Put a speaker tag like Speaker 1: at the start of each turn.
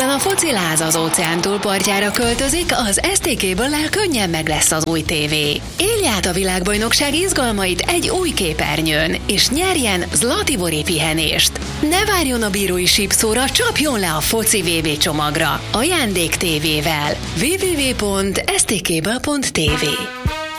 Speaker 1: Miközben a fociláz az óceán túlpartjára költözik, az STK Cable-lel könnyen meg lesz az új tévé. Élj át a világbajnokság izgalmait egy új képernyőn, és nyerjen Zlatibori pihenést. Ne várjon a bírói sípszóra, csapjon le a foci VB csomagra. Ajándék tévével. www.stcable.tv